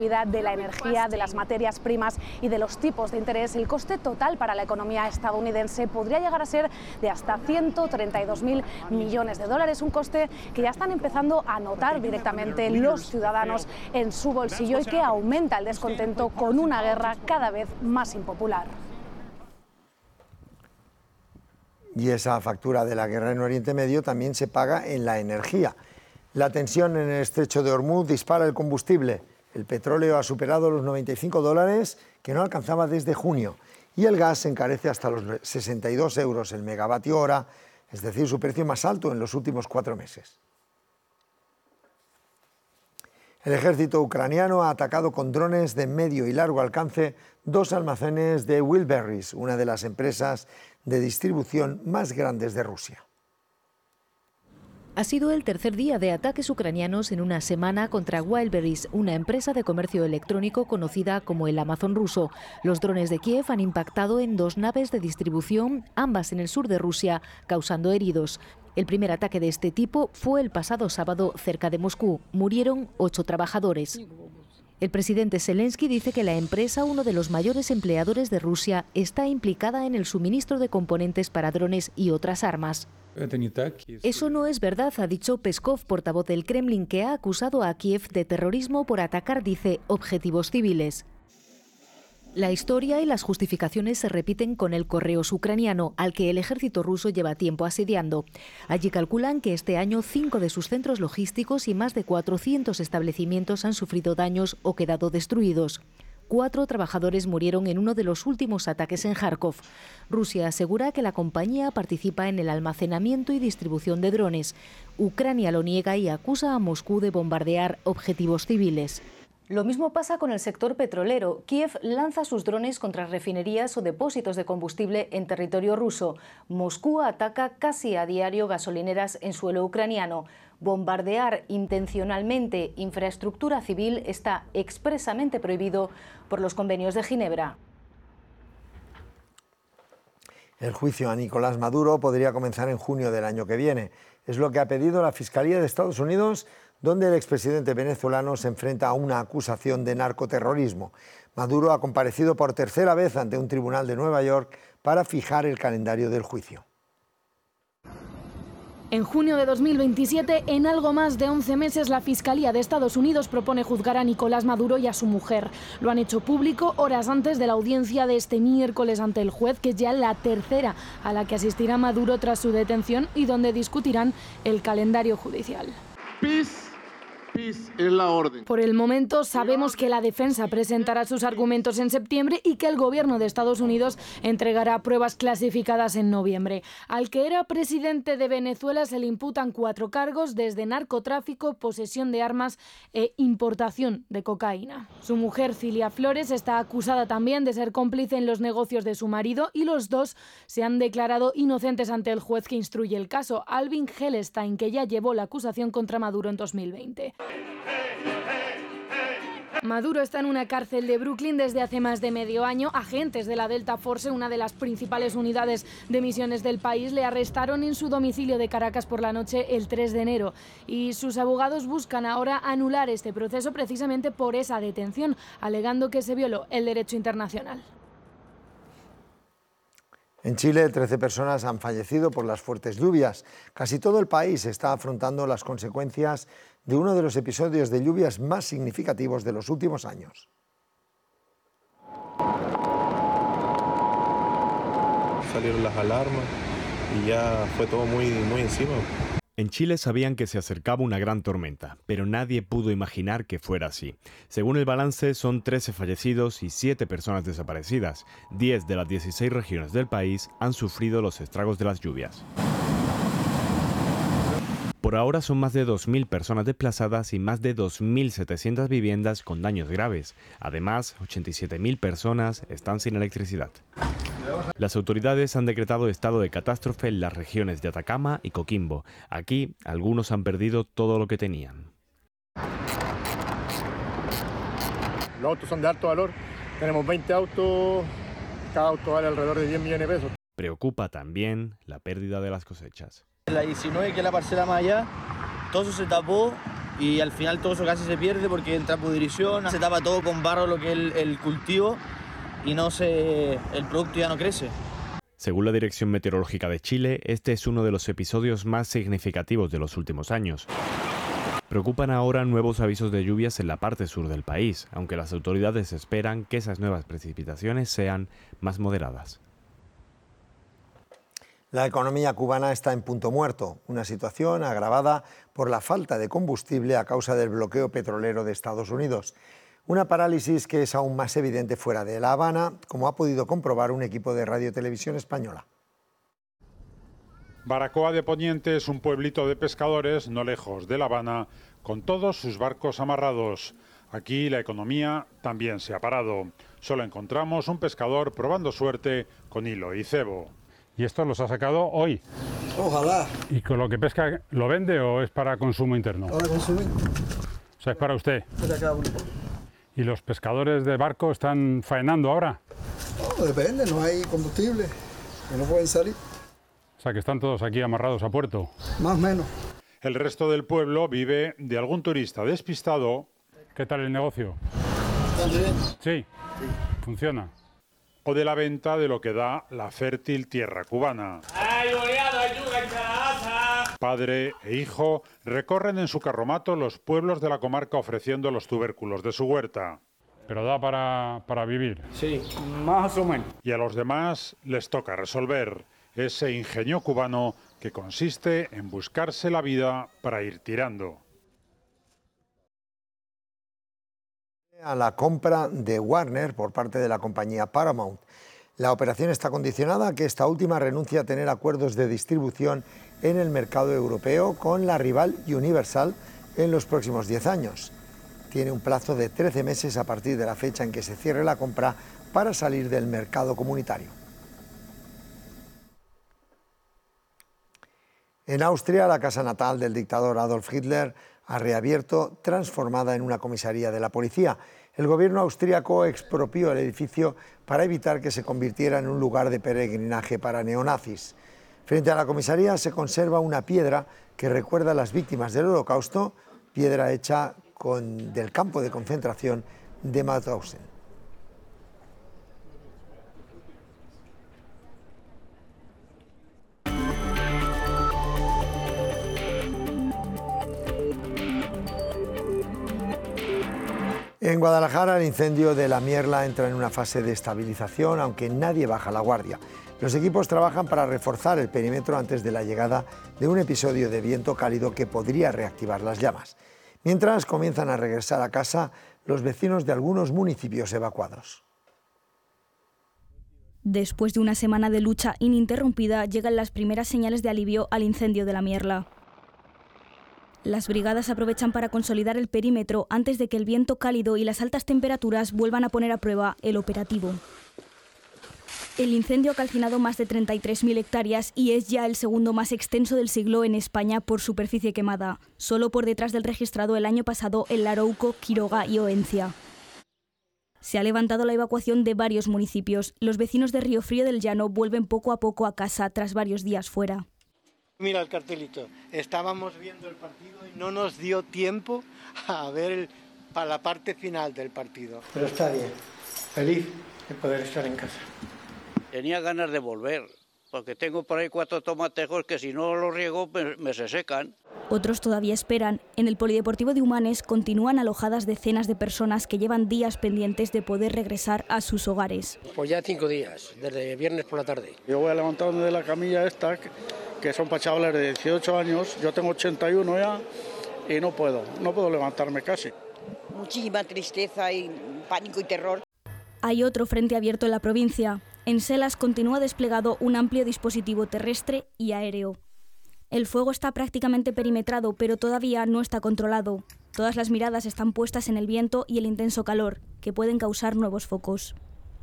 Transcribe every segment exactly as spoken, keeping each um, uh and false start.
de la energía, de las materias primas y de los tipos de interés, el coste total para la economía estadounidense podría llegar a ser de hasta ciento treinta y dos mil millones de dólares, un coste que ya están empezando a notar directamente los ciudadanos en su bolsillo y que aumenta el descontento con una guerra cada vez más impopular. Y esa factura de la guerra en Oriente Medio también se paga en la energía. La tensión en el estrecho de Hormuz dispara el combustible. El petróleo ha superado los noventa y cinco dólares que no alcanzaba desde junio y el gas se encarece hasta los sesenta y dos euros el megavatio hora, es decir, su precio más alto en los últimos cuatro meses. El ejército ucraniano ha atacado con drones de medio y largo alcance dos almacenes de Wildberries, una de las empresas de distribución más grandes de Rusia. Ha sido el tercer día de ataques ucranianos en una semana contra Wildberries, una empresa de comercio electrónico conocida como el Amazon ruso. Los drones de Kiev han impactado en dos naves de distribución, ambas en el sur de Rusia, causando heridos. El primer ataque de este tipo fue el pasado sábado cerca de Moscú. Murieron ocho trabajadores. El presidente Zelensky dice que la empresa, uno de los mayores empleadores de Rusia, está implicada en el suministro de componentes para drones y otras armas. Eso no es verdad, ha dicho Peskov, portavoz del Kremlin, que ha acusado a Kiev de terrorismo por atacar, dice, objetivos civiles. La historia y las justificaciones se repiten con el Correos ucraniano, al que el ejército ruso lleva tiempo asediando. Allí calculan que este año cinco de sus centros logísticos y más de cuatrocientos establecimientos han sufrido daños o quedado destruidos. Cuatro trabajadores murieron en uno de los últimos ataques en Kharkov. Rusia asegura que la compañía participa en el almacenamiento y distribución de drones. Ucrania lo niega y acusa a Moscú de bombardear objetivos civiles. Lo mismo pasa con el sector petrolero. Kiev lanza sus drones contra refinerías o depósitos de combustible en territorio ruso. Moscú ataca casi a diario gasolineras en suelo ucraniano. Bombardear intencionalmente infraestructura civil está expresamente prohibido por los convenios de Ginebra. El juicio a Nicolás Maduro podría comenzar en junio del año que viene. Es lo que ha pedido la Fiscalía de Estados Unidos, donde el expresidente venezolano se enfrenta a una acusación de narcoterrorismo. Maduro ha comparecido por tercera vez ante un tribunal de Nueva York para fijar el calendario del juicio. En junio de dos mil veintisiete, en algo más de once meses, la Fiscalía de Estados Unidos propone juzgar a Nicolás Maduro y a su mujer. Lo han hecho público horas antes de la audiencia de este miércoles ante el juez, que es ya la tercera a la que asistirá Maduro tras su detención y donde discutirán el calendario judicial. Peace. Peace es la orden. Por el momento sabemos que la defensa presentará sus argumentos en septiembre y que el gobierno de Estados Unidos entregará pruebas clasificadas en noviembre. Al que era presidente de Venezuela se le imputan cuatro cargos, desde narcotráfico, posesión de armas e importación de cocaína. Su mujer, Cilia Flores, está acusada también de ser cómplice en los negocios de su marido y los dos se han declarado inocentes ante el juez que instruye el caso, Alvin Hellenstein, que ya llevó la acusación contra Maduro en dos mil veinte. Maduro está en una cárcel de Brooklyn desde hace más de medio año. Agentes de la Delta Force, una de las principales unidades de misiones del país, le arrestaron en su domicilio de Caracas por la noche el tres de enero. Y sus abogados buscan ahora anular este proceso precisamente por esa detención, alegando que se violó el derecho internacional. En Chile, trece personas han fallecido por las fuertes lluvias. Casi todo el país está afrontando las consecuencias de uno de los episodios de lluvias más significativos de los últimos años. Salieron las alarmas y ya fue todo muy, muy encima. En Chile sabían que se acercaba una gran tormenta, pero nadie pudo imaginar que fuera así. Según el balance, son trece fallecidos y siete personas desaparecidas. diez de las dieciséis regiones del país han sufrido los estragos de las lluvias. Por ahora son más de dos mil personas desplazadas y más de dos mil setecientas viviendas con daños graves. Además, ochenta y siete mil personas están sin electricidad. Las autoridades han decretado estado de catástrofe en las regiones de Atacama y Coquimbo. Aquí, algunos han perdido todo lo que tenían. Los autos son de alto valor. Tenemos veinte autos, cada auto vale alrededor de diez millones de pesos. Preocupa también la pérdida de las cosechas. La diecinueve, que es la parcela más allá, todo eso se tapó y al final todo eso casi se pierde porque entra pudrición, se tapa todo con barro lo que es el, el cultivo y no se, el producto ya no crece. Según la Dirección Meteorológica de Chile, este es uno de los episodios más significativos de los últimos años. Preocupan ahora nuevos avisos de lluvias en la parte sur del país, aunque las autoridades esperan que esas nuevas precipitaciones sean más moderadas. La economía cubana está en punto muerto, una situación agravada por la falta de combustible a causa del bloqueo petrolero de Estados Unidos. Una parálisis que es aún más evidente fuera de La Habana, como ha podido comprobar un equipo de Radio Televisión Española. Baracoa de Poniente es un pueblito de pescadores no lejos de La Habana, con todos sus barcos amarrados. Aquí la economía también se ha parado. Solo encontramos un pescador probando suerte con hilo y cebo. ¿Y estos los ha sacado hoy? Ojalá. ¿Y con lo que pesca lo vende o es para consumo interno? Para consumo. O sea, es para usted. Para cada uno. ¿Y los pescadores de barco están faenando ahora? No, depende, no hay combustible, que no pueden salir. O sea, que están todos aquí amarrados a puerto. Más o menos. El resto del pueblo vive de algún turista despistado. ¿Qué tal el negocio? ¿Está bien? Sí, sí. Funciona. O de la venta de lo que da la fértil tierra cubana. Padre e hijo recorren en su carromato los pueblos de la comarca ofreciendo los tubérculos de su huerta. ¿Pero da para, para vivir? Sí, más o menos. Y a los demás les toca resolver ese ingenio cubano que consiste en buscarse la vida para ir tirando. A la compra de Warner por parte de la compañía Paramount. La operación está condicionada a que esta última renuncie a tener acuerdos de distribución en el mercado europeo con la rival Universal en los próximos diez años. Tiene un plazo de trece meses a partir de la fecha en que se cierre la compra para salir del mercado comunitario. En Austria, la casa natal del dictador Adolf Hitler ha reabierto, transformada en una comisaría de la policía. El gobierno austríaco expropió el edificio para evitar que se convirtiera en un lugar de peregrinaje para neonazis. Frente a la comisaría se conserva una piedra que recuerda a las víctimas del Holocausto, piedra hecha con, del campo de concentración de Mauthausen. En Guadalajara, el incendio de la Mierla entra en una fase de estabilización, aunque nadie baja la guardia. Los equipos trabajan para reforzar el perímetro antes de la llegada de un episodio de viento cálido que podría reactivar las llamas. Mientras comienzan a regresar a casa los vecinos de algunos municipios evacuados. Después de una semana de lucha ininterrumpida, llegan las primeras señales de alivio al incendio de la Mierla. Las brigadas aprovechan para consolidar el perímetro antes de que el viento cálido y las altas temperaturas vuelvan a poner a prueba el operativo. El incendio ha calcinado más de treinta y tres mil hectáreas y es ya el segundo más extenso del siglo en España por superficie quemada, solo por detrás del registrado el año pasado en Larouco, Quiroga y Oencia. Se ha levantado la evacuación de varios municipios. Los vecinos de Río Frío del Llano vuelven poco a poco a casa tras varios días fuera. Mira el cartelito, estábamos viendo el partido y no nos dio tiempo a ver el, para la parte final del partido. Pero está bien, feliz de poder estar en casa. Tenía ganas de volver, porque tengo por ahí cuatro tomatejos que si no los riego me, me se secan. Otros todavía esperan. En el Polideportivo de Humanes continúan alojadas decenas de personas que llevan días pendientes de poder regresar a sus hogares. Pues ya cinco días, desde viernes por la tarde. Yo voy a levantarme de la camilla esta, que son para chavales de dieciocho años, yo tengo ochenta y uno ya y no puedo, no puedo levantarme casi. Muchísima tristeza y pánico y terror. Hay otro frente abierto en la provincia. En Selas continúa desplegado un amplio dispositivo terrestre y aéreo. El fuego está prácticamente perimetrado, pero todavía no está controlado. Todas las miradas están puestas en el viento y el intenso calor, que pueden causar nuevos focos.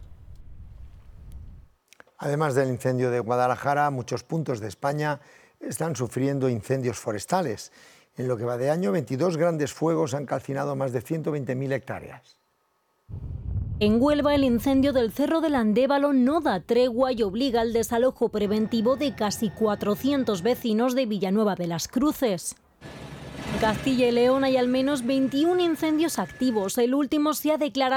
Además del incendio de Guadalajara, muchos puntos de España están sufriendo incendios forestales. En lo que va de año, veintidós grandes fuegos han calcinado más de ciento veinte mil hectáreas. En Huelva, el incendio del Cerro del Andévalo no da tregua y obliga al desalojo preventivo de casi cuatrocientos vecinos de Villanueva de las Cruces. Castilla y León hay al menos veintiún incendios activos. El último se ha declarado